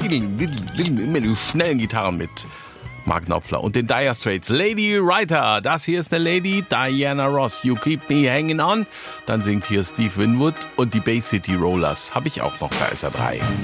immer die schnellen Gitarren mit Mark Knopfler und den Dire Straits. Lady Writer, das hier ist eine Lady, Diana Ross, You Keep Me Hanging On. Dann singt hier Steve Winwood und die Bay City Rollers. Habe ich auch noch bei SR3.